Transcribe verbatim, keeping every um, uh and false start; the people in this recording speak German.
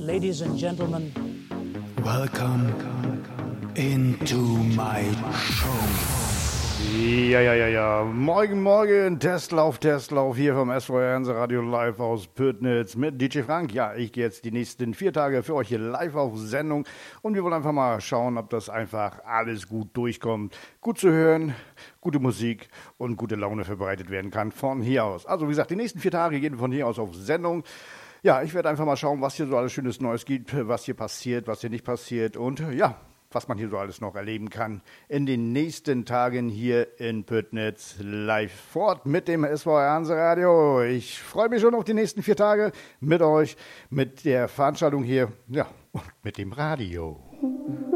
ladies and gentlemen. Welcome into my show. Ja, ja, ja, ja. Morgen, morgen. Testlauf, Testlauf hier vom S V R Radio live aus Pödnitz mit D J Frank. Ja, ich gehe jetzt die nächsten vier Tage für euch hier live auf Sendung und wir wollen einfach mal schauen, ob das einfach alles gut durchkommt. Gut zu hören, gute Musik und gute Laune verbreitet werden kann von hier aus. Also wie gesagt, die nächsten vier Tage gehen von hier aus auf Sendung. Ja, ich werde einfach mal schauen, was hier so alles Schönes Neues gibt, was hier passiert, was hier nicht passiert und ja, was man hier so alles noch erleben kann in den nächsten Tagen hier in Pödnitz live fort mit dem S V R Radio. Ich freue mich schon auf die nächsten vier Tage mit euch, mit der Veranstaltung hier, ja, und mit dem Radio.